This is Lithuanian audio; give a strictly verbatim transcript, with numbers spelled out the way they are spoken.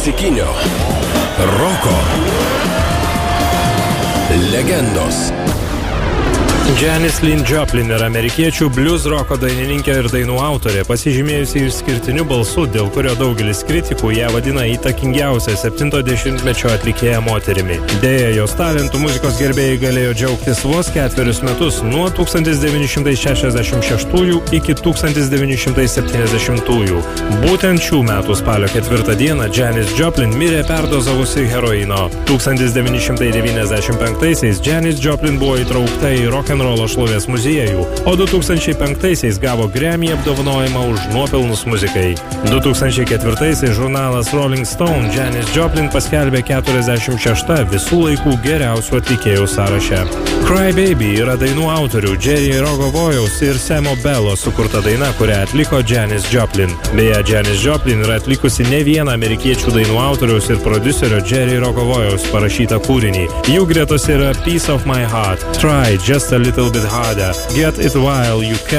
klasikinio roko legendos. Janis Lyn Joplin yra amerikiečių blues roko dainininkė ir dainų autorė, pasižymėjusi išskirtiniu balsu, dėl kurio daugelis kritikų ją vadina įtakingiausia septinto dešimtmečio atlikėja moterimi. Deja, jos talentų muzikos gerbėjai galėjo džiaugtis vos ketverius metus nuo tūkstantis devyni šimtai šešiasdešimt šeštųjų iki tūkstantis devyni šimtai septyniasdešimtųjų. Būtent šių metų spalio ketvirtą dieną Janis Joplin mirė perdozavusi heroino. tūkstantis devyni šimtai devyniasdešimt penktaisiais Janis Joplin buvo įtraukta į rock'n'rollo šlovės muziejų, o du tūkstančiai penktaisiais gavo Grammy apdovanojimą už nuopelnus muzikai. du tūkstančiai ketvirtaisiais žurnalas Rolling Stone Janis Joplin paskelbė keturiasdešimt šeštą visų laikų geriausių atlikėjų sąraše. Cry Baby yra dainų autorių Jerry Rogovojaus ir Samo Bello sukurta daina, kurią atliko Janis Joplin. Beje, Janis Joplin yra atlikusi ne vieną amerikiečių dainų autoriaus ir prodiuserio Jerry Rogovojaus parašytą kūrinį. Jų gretose yra Piece of My Heart, Try Just a Little Bit Harder, Get It While You Can.